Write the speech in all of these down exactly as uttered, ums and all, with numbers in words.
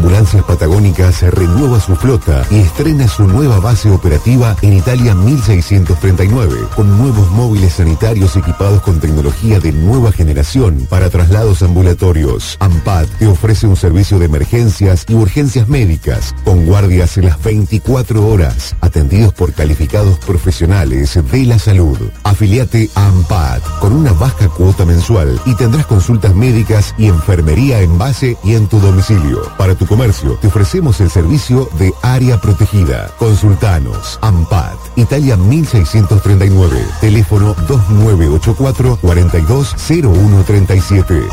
Ambulancias Patagónicas renueva su flota y estrena su nueva base operativa en Italia mil seiscientos treinta y nueve, con nuevos móviles sanitarios equipados con tecnología de nueva generación para traslados ambulatorios. AMPAT te ofrece un servicio de emergencias y urgencias médicas, con guardias en las veinticuatro horas, atendidos por calificados profesionales de la salud. Afiliate a AMPAT con una baja cuota mensual y tendrás consultas médicas y enfermería en base y en tu domicilio. Para tu comercio, te ofrecemos el servicio de área protegida. Consultanos. AMPAT, Italia mil seiscientos treinta y nueve. Teléfono dos nueve ocho cuatro, cuatro dos cero uno tres siete.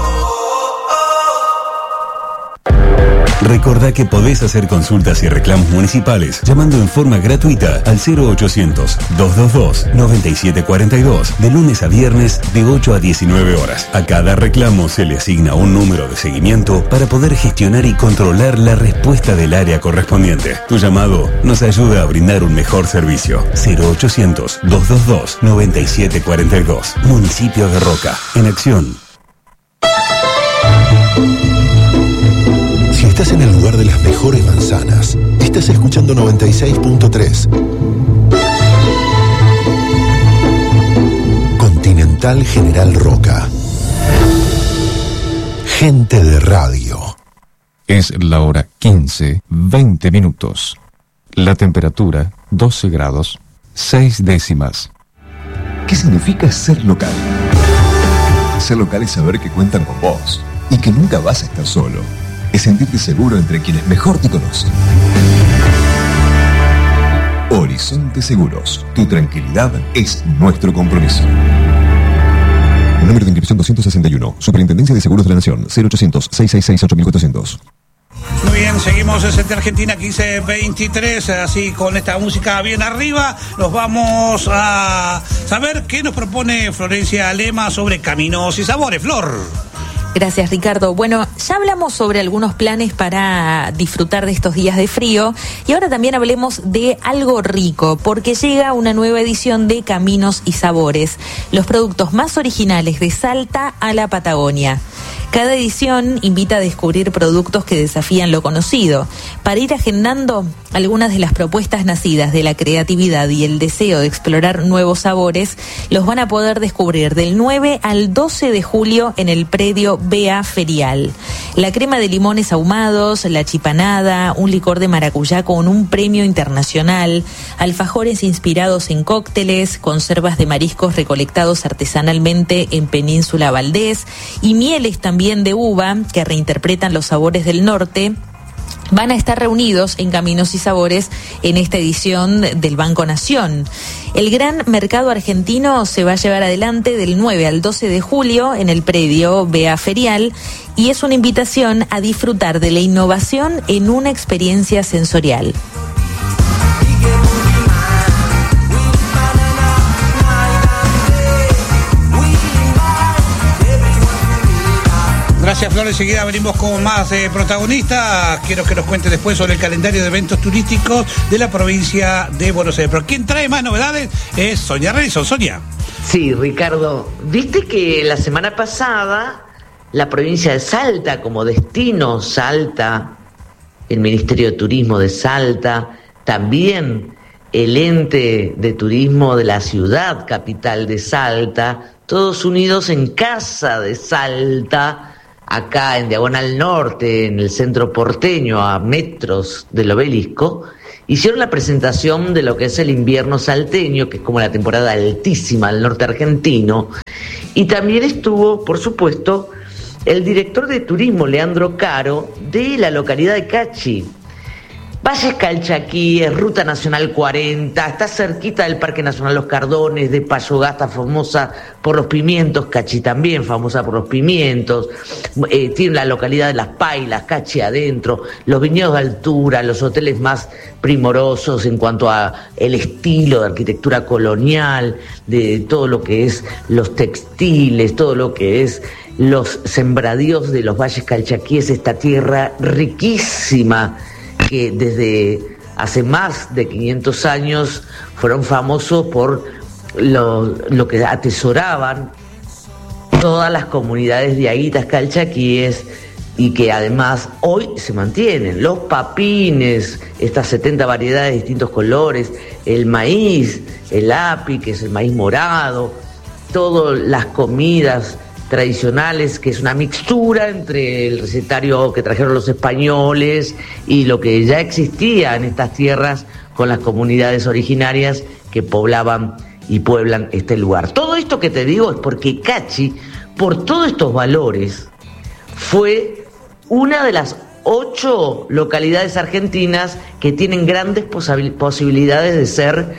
Recordá que podés hacer consultas y reclamos municipales llamando en forma gratuita al cero ochocientos, doscientos veintidós, noventa y siete cuarenta y dos de lunes a viernes de ocho a diecinueve horas. A cada reclamo se le asigna un número de seguimiento para poder gestionar y controlar la respuesta del área correspondiente. Tu llamado nos ayuda a brindar un mejor servicio. cero ochocientos, doscientos veintidós, noventa y siete cuarenta y dos. Municipio de Roca. En acción. Si estás en el lugar de las mejores manzanas, estás escuchando noventa y seis punto tres. Continental General Roca. Gente de radio. Es la hora quince, veinte minutos. La temperatura, doce grados, seis décimas. ¿Qué significa ser local? Ser local es saber que cuentan con vos y que nunca vas a estar solo. Es sentirte seguro entre quienes mejor te conocen. Horizonte Seguros. Tu tranquilidad es nuestro compromiso. Número de inscripción doscientos sesenta y uno. Superintendencia de Seguros de la Nación. cero ochocientos, seiscientos sesenta y seis, ocho mil cuatrocientos. Muy bien, seguimos en Argentina quince veintitrés, así con esta música bien arriba, nos vamos a saber qué nos propone Florencia Lema sobre Caminos y Sabores. Flor. Gracias, Ricardo. Bueno, ya hablamos sobre algunos planes para disfrutar de estos días de frío y ahora también hablemos de algo rico, porque llega una nueva edición de Caminos y Sabores, los productos más originales de Salta a la Patagonia. Cada edición invita a descubrir productos que desafían lo conocido. Para ir agendando algunas de las propuestas nacidas de la creatividad y el deseo de explorar nuevos sabores, los van a poder descubrir del nueve al doce de julio en el predio B A Ferial. La crema de limones ahumados, la chipanada, un licor de maracuyá con un premio internacional, alfajores inspirados en cócteles, conservas de mariscos recolectados artesanalmente en Península Valdés y mieles también de uva que reinterpretan los sabores del norte, van a estar reunidos en Caminos y Sabores en esta edición del Banco Nación. El gran mercado argentino se va a llevar adelante del nueve al doce de julio en el predio B A Ferial y es una invitación a disfrutar de la innovación en una experiencia sensorial. Gracias, Flor. Enseguida venimos con más eh, protagonistas. Quiero que nos cuente después sobre el calendario de eventos turísticos de la provincia de Buenos Aires. Pero quien trae más novedades es Sonia Reison. Sonia. Sí, Ricardo. Viste que la semana pasada la provincia de Salta, como destino Salta, el Ministerio de Turismo de Salta, también el ente de turismo de la ciudad capital de Salta, todos unidos en Casa de Salta, acá en Diagonal Norte, en el centro porteño, a metros del Obelisco, hicieron la presentación de lo que es el invierno salteño, que es como la temporada altísima del norte argentino, y también estuvo, por supuesto, el director de turismo, Leandro Caro, de la localidad de Cachi. Valles Calchaquíes, Ruta Nacional cuarenta, está cerquita del Parque Nacional Los Cardones, de Payogasta, famosa por los pimientos, Cachi también, famosa por los pimientos, eh, tiene la localidad de Las Pailas, Cachi adentro, los viñedos de altura, los hoteles más primorosos en cuanto a el estilo de arquitectura colonial, de todo lo que es los textiles, todo lo que es los sembradíos de los Valles Calchaquíes, esta tierra riquísima, que desde hace más de quinientos años fueron famosos por lo, lo que atesoraban todas las comunidades de Aguitas Calchaquíes, y que además hoy se mantienen. Los papines, estas setenta variedades de distintos colores, el maíz, el api, que es el maíz morado, todas las comidas tradicionales, que es una mixtura entre el recetario que trajeron los españoles y lo que ya existía en estas tierras con las comunidades originarias que poblaban y pueblan este lugar. Todo esto que te digo es porque Cachi, por todos estos valores, fue una de las ocho localidades argentinas que tienen grandes posibilidades de ser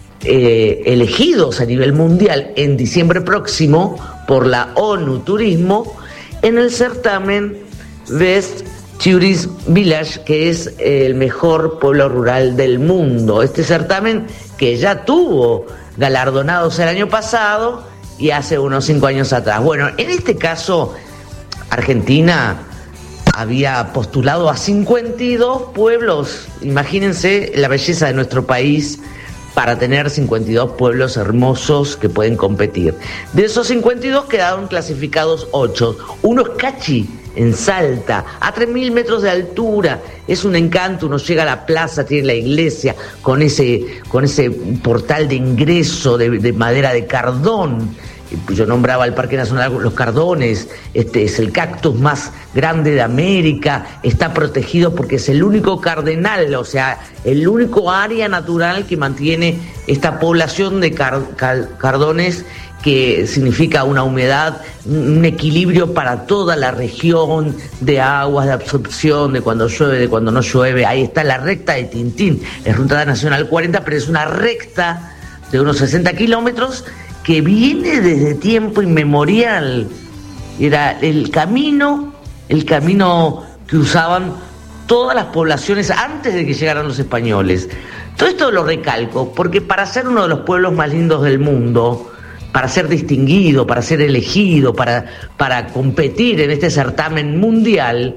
eh, elegidos a nivel mundial en diciembre próximo por la ONU Turismo en el certamen Best Tourist Village, que es el mejor pueblo rural del mundo. Este certamen que ya tuvo galardonados el año pasado y hace unos cinco años atrás. Bueno, en este caso, Argentina había postulado a cincuenta y dos pueblos. Imagínense la belleza de nuestro país para tener cincuenta y dos pueblos hermosos que pueden competir. De esos cincuenta y dos quedaron clasificados ocho. Uno es Cachi, en Salta, a tres mil metros de altura. Es un encanto, uno llega a la plaza, tiene la iglesia con ese, con ese portal de ingreso de, de madera de cardón. Yo nombraba el Parque Nacional Los Cardones, este es el cactus más grande de América, está protegido porque es el único cardenal, o sea, el único área natural que mantiene esta población de car- car- cardones, que significa una humedad, un equilibrio para toda la región de aguas, de absorción, de cuando llueve, de cuando no llueve. Ahí está la recta de Tintín, es Ruta Nacional cuarenta, pero es una recta de unos sesenta kilómetros que viene desde tiempo inmemorial. Era el camino, el camino que usaban todas las poblaciones antes de que llegaran los españoles. Todo esto lo recalco porque para ser uno de los pueblos más lindos del mundo, para ser distinguido, para ser elegido, para, para competir en este certamen mundial,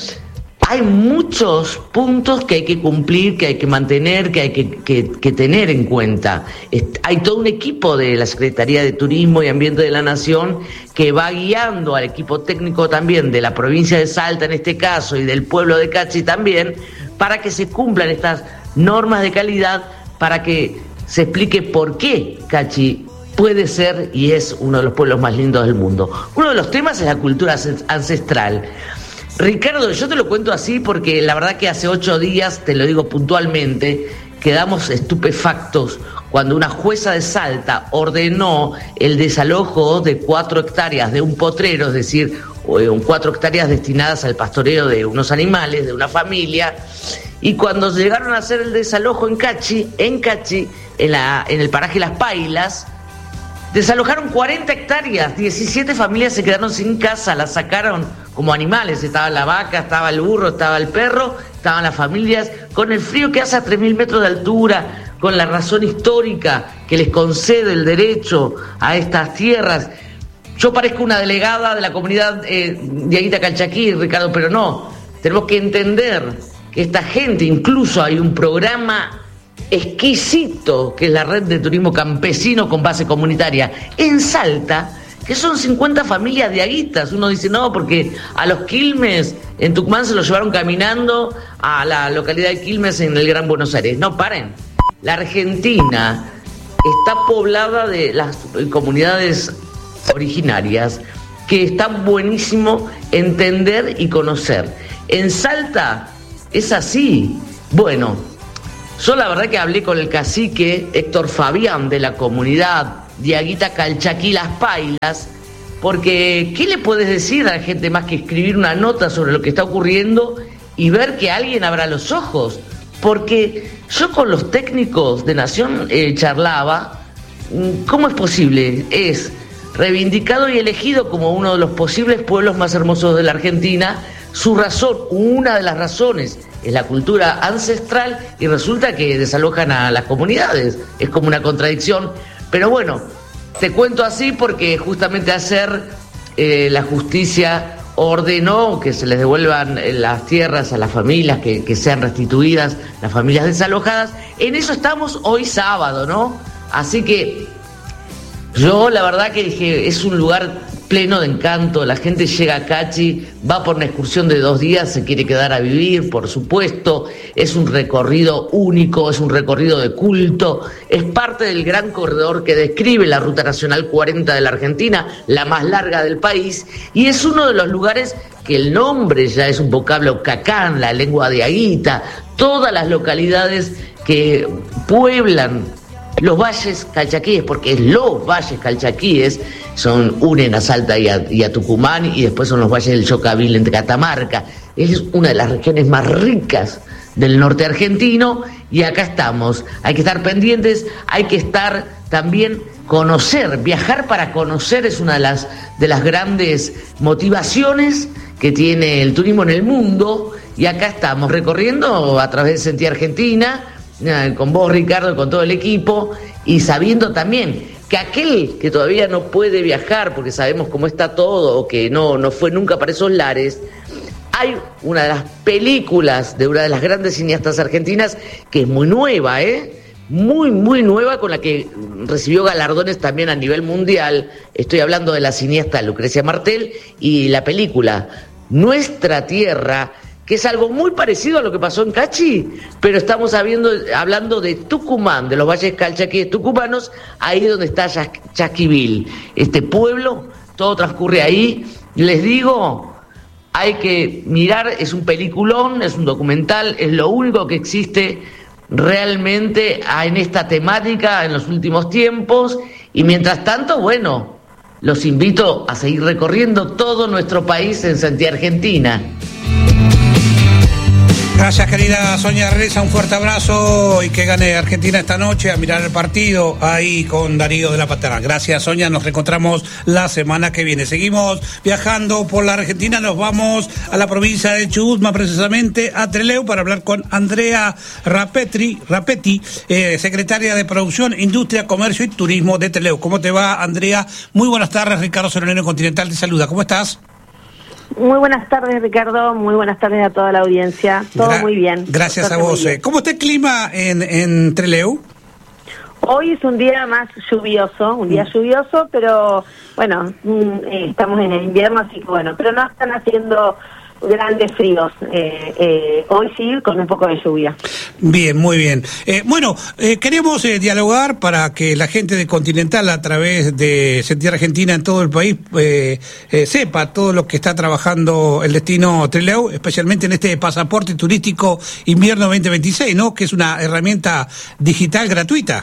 hay muchos puntos que hay que cumplir, que hay que mantener, que hay que, que, que tener en cuenta. Hay todo un equipo de la Secretaría de Turismo y Ambiente de la Nación que va guiando al equipo técnico también de la provincia de Salta en este caso y del pueblo de Cachi también, para que se cumplan estas normas de calidad, para que se explique por qué Cachi puede ser y es uno de los pueblos más lindos del mundo. Uno de los temas es la cultura ancestral. Ricardo, yo te lo cuento así porque la verdad que hace ocho días, te lo digo puntualmente, quedamos estupefactos cuando una jueza de Salta ordenó el desalojo de cuatro hectáreas de un potrero, es decir, cuatro hectáreas destinadas al pastoreo de unos animales, de una familia, y cuando llegaron a hacer el desalojo en Cachi, en Cachi, en, la, en el paraje Las Pailas, desalojaron cuarenta hectáreas, diecisiete familias se quedaron sin casa, las sacaron como animales, estaba la vaca, estaba el burro, estaba el perro, estaban las familias, con el frío que hace a tres mil metros de altura, con la razón histórica que les concede el derecho a estas tierras. Yo parezco una delegada de la comunidad eh, Diaguita Calchaquí, Ricardo, pero no, tenemos que entender que esta gente, incluso hay un programa exquisito que es la red de turismo campesino con base comunitaria en Salta, que son cincuenta familias diaguitas. Uno dice no, porque a los Quilmes en Tucumán se los llevaron caminando a la localidad de Quilmes en el Gran Buenos Aires. No, paren, la Argentina está poblada de las comunidades originarias que está buenísimo entender y conocer. En Salta es así. Bueno, yo la verdad que hablé con el cacique Héctor Fabián de la comunidad Diaguita Calchaquí Las Pailas, porque ¿qué le puedes decir a la gente más que escribir una nota sobre lo que está ocurriendo y ver que alguien abra los ojos? Porque yo con los técnicos de Nación eh, charlaba, ¿cómo es posible? Es reivindicado y elegido como uno de los posibles pueblos más hermosos de la Argentina. Su razón, una de las razones, es la cultura ancestral, y resulta que desalojan a las comunidades. Es como una contradicción. Pero bueno, te cuento así porque justamente ayer eh, la justicia ordenó que se les devuelvan las tierras a las familias, que, que sean restituidas las familias desalojadas. En eso estamos hoy sábado, ¿no? Así que yo la verdad que dije, es un lugar pleno de encanto, la gente llega a Cachi, va por una excursión de dos días, se quiere quedar a vivir, por supuesto, es un recorrido único, es un recorrido de culto, es parte del gran corredor que describe la Ruta Nacional cuarenta de la Argentina, la más larga del país, y es uno de los lugares que el nombre ya es un vocablo cacán, la lengua de Aguita, todas las localidades que pueblan los valles calchaquíes, porque es los valles calchaquíes, son, unen a Salta y a, y a Tucumán, y después son los valles del Chocavil en Catamarca. Es una de las regiones más ricas del norte argentino, y acá estamos. Hay que estar pendientes, hay que estar también conocer, viajar para conocer es una de las, de las grandes motivaciones que tiene el turismo en el mundo, y acá estamos recorriendo a través de Sentir Argentina, con vos, Ricardo, con todo el equipo, y sabiendo también que aquel que todavía no puede viajar porque sabemos cómo está todo, o que no, no fue nunca para esos lares, hay una de las películas de una de las grandes cineastas argentinas que es muy nueva, ¿eh? Muy, muy nueva, con la que recibió galardones también a nivel mundial. Estoy hablando de la cineasta Lucrecia Martel y la película Nuestra Tierra, que es algo muy parecido a lo que pasó en Cachi, pero estamos habiendo, hablando de Tucumán, de los valles calchaquíes tucumanos, ahí donde está Chasquivil, este pueblo, todo transcurre ahí. Les digo, hay que mirar, es un peliculón, es un documental, es lo único que existe realmente en esta temática en los últimos tiempos, y mientras tanto, bueno, los invito a seguir recorriendo todo nuestro país en Sentir Argentina. Gracias, querida Sonia Reza, un fuerte abrazo, y que gane Argentina esta noche, a mirar el partido ahí con Darío de la Paterna. Gracias, Sonia, nos reencontramos la semana que viene. Seguimos viajando por la Argentina, nos vamos a la provincia de Chubut, más precisamente a Trelew, para hablar con Andrea Rapetri, Rapetti, eh, secretaria de Producción, Industria, Comercio y Turismo de Trelew. ¿Cómo te va, Andrea? Muy buenas tardes, Ricardo Soronero Continental te saluda. ¿Cómo estás? Muy buenas tardes, Ricardo. Muy buenas tardes a toda la audiencia. Todo Gra- muy bien. Gracias a vos. ¿Cómo está el clima en, en Trelew? Hoy es un día más lluvioso, un día mm. lluvioso, pero bueno, estamos en el invierno, así que bueno, pero no están haciendo grandes fríos. Eh, eh, hoy sí, con un poco de lluvia. Bien, muy bien. Eh, bueno, eh, queremos eh, dialogar para que la gente de Continental, a través de Sentir Argentina en todo el país, eh, eh, sepa todo lo que está trabajando el destino Trelew, especialmente en este pasaporte turístico invierno veinte veintiséis, ¿no? Que es una herramienta digital gratuita.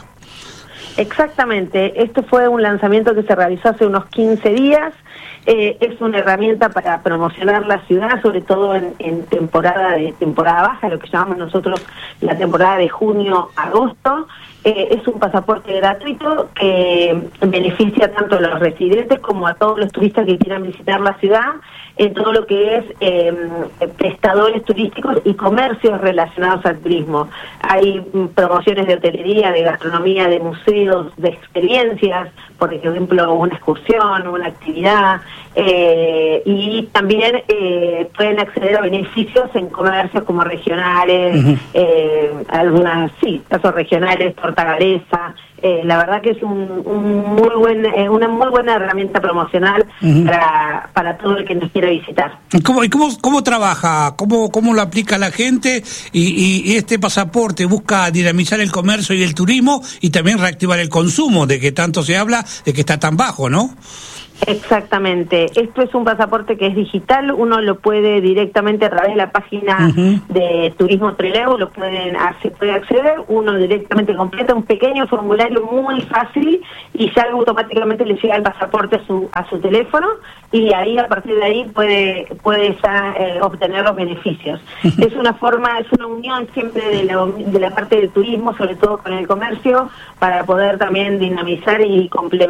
Exactamente. Esto fue un lanzamiento que se realizó hace unos quince días. Eh, es una herramienta para promocionar la ciudad, sobre todo en, en temporada de temporada baja, lo que llamamos nosotros la temporada de junio a agosto. Eh, es un pasaporte gratuito que beneficia tanto a los residentes como a todos los turistas que quieran visitar la ciudad, en todo lo que es eh, prestadores turísticos y comercios relacionados al turismo. Hay promociones de hotelería, de gastronomía, de museos, de experiencias, por ejemplo, una excursión, una actividad, eh, y también eh, pueden acceder a beneficios en comercios como regionales, uh-huh. eh, algunas, sí, casos regionales, Tortagaresa. Eh, la verdad que es un, un muy buen, eh, una muy buena herramienta promocional uh-huh. para, para todo el que nos quiera visitar. ¿Cómo, y cómo, cómo trabaja? ¿Cómo, cómo lo aplica la gente? Y, y, y este pasaporte busca dinamizar el comercio y el turismo, y también reactivar el consumo, de que tanto se habla, de que está tan bajo, ¿no? Exactamente. Esto es un pasaporte que es digital, uno lo puede directamente a través de la página uh-huh. de Turismo Trelew, lo pueden se puede acceder, uno directamente completa un pequeño formulario muy fácil y ya automáticamente le llega el pasaporte a su a su teléfono, y ahí a partir de ahí puede puede ya eh, obtener los beneficios. Uh-huh. Es una forma, es una unión siempre de la, de la parte del turismo, sobre todo con el comercio, para poder también dinamizar y complementar